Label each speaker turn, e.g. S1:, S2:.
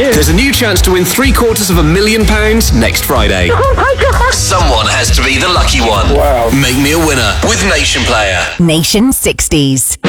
S1: you.
S2: There's a new chance to win £750,000 next Friday.
S1: Oh my God.
S3: Someone has to be the lucky one.
S1: Wow.
S3: Make me a winner with Nation Player.
S4: Nation 60s.